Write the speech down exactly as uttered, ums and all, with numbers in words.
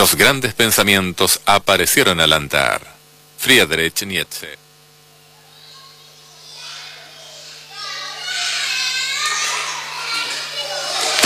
Los grandes pensamientos aparecieron al andar. Friedrich Nietzsche.